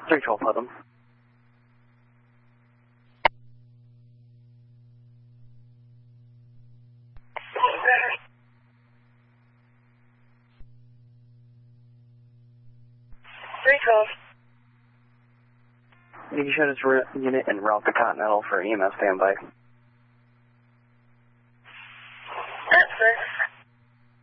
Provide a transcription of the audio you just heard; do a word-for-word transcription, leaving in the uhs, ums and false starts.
three twelve Putnam. three twelve. You can shut its unit and route the Continental for E M S standby. That's sir.